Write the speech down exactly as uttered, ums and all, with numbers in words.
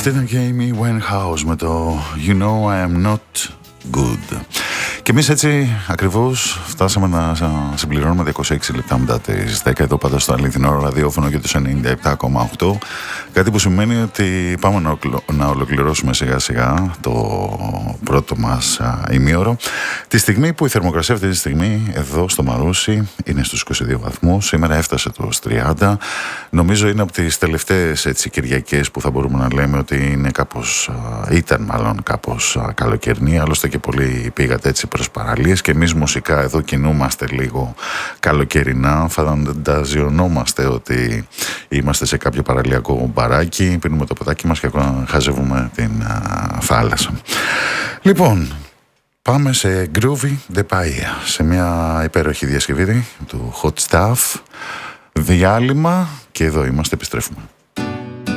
Αυτή ήταν και η Amy Winehouse με το You know I am not good. Και εμείς έτσι ακριβώς φτάσαμε να συμπληρώνουμε είκοσι έξι λεπτά μετά τις δέκα εδώ πάντα στο αληθινό ραδιόφωνο και τους ενενήντα επτά κόμμα οκτώ. Κάτι που σημαίνει ότι πάμε να ολοκληρώσουμε σιγά σιγά το πρώτο μας ημίωρο. Τη στιγμή που η θερμοκρασία αυτή τη στιγμή εδώ στο Μαρούσι είναι στους είκοσι δύο βαθμούς. Σήμερα έφτασε τους τριάντα. Νομίζω είναι από τις τελευταίες έτσι, Κυριακές που θα μπορούμε να λέμε ότι είναι κάπως, ήταν μάλλον κάπως καλοκαιρινή. Άλλωστε και πολλοί πήγατε έτσι προς παραλίες και εμείς μουσικά εδώ κινούμαστε λίγο καλοκαιρινά. Φανταζιωνόμαστε ότι είμαστε σε κάποιο παραλιακό μπαράκι, πίνουμε το ποτάκι μας και χαζεύουμε την α, θάλασσα. Λοιπόν, πάμε σε Groovy The Paia, σε μια υπέροχη διασκευή του Hot Stuff. Διάλειμμα και εδώ είμαστε, επιστρέφουμε.